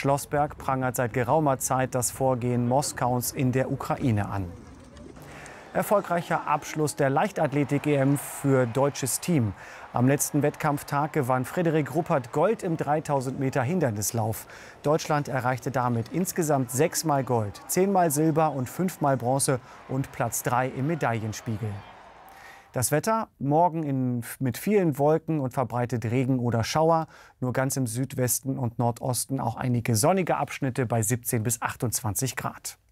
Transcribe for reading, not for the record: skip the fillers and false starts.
Schlossberg prangert seit geraumer Zeit das Vorgehen Moskaus in der Ukraine an. Erfolgreicher Abschluss der Leichtathletik-EM für deutsches Team. Am letzten Wettkampftag gewann Frederik Ruppert Gold im 3000 Meter Hindernislauf. Deutschland erreichte damit insgesamt 6-mal Gold, 10-mal Silber und 5-mal Bronze und Platz 3 im Medaillenspiegel. Das Wetter morgen mit vielen Wolken und verbreitet Regen oder Schauer. Nur ganz im Südwesten und Nordosten auch einige sonnige Abschnitte bei 17 bis 28 Grad.